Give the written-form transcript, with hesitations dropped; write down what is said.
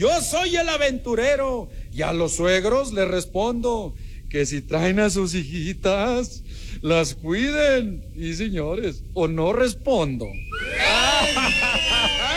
Yo soy el aventurero y a los suegros les respondo que si traen a sus hijitas, las cuiden. Y señores, o no respondo.